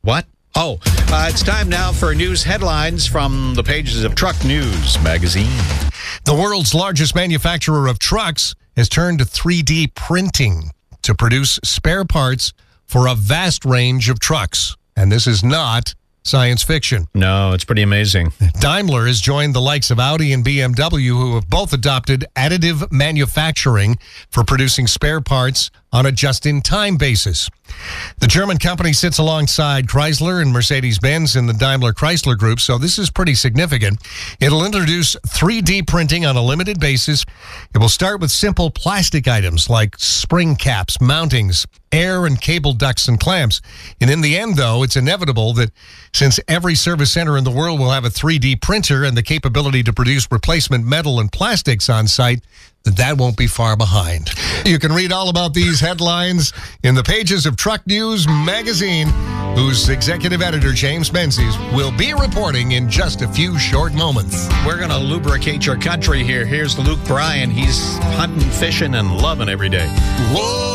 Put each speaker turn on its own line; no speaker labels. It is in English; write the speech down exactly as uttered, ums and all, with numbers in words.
What? Oh, uh, it's time now for news headlines from the pages of Truck News magazine.
The world's largest manufacturer of trucks has turned to three D printing to produce spare parts for a vast range of trucks. And this is not science fiction.
No, it's pretty amazing.
Daimler has joined the likes of Audi and B M W, who have both adopted additive manufacturing for producing spare parts on a just-in-time basis. The German company sits alongside Chrysler and Mercedes-Benz in the Daimler Chrysler Group, so this is pretty significant. It'll introduce three D printing on a limited basis. It will start with simple plastic items like spring caps, mountings, air and cable ducts and clamps. And in the end, though, it's inevitable that since every service center in the world will have a three D printer and the capability to produce replacement metal and plastics on site, that that won't be far behind. You can read all about these headlines in the pages of Truck News magazine, whose executive editor, James Menzies, will be reporting in just a few short moments.
We're going to lubricate your country here. Here's Luke Bryan. He's hunting, fishing, and loving every day.
Whoa!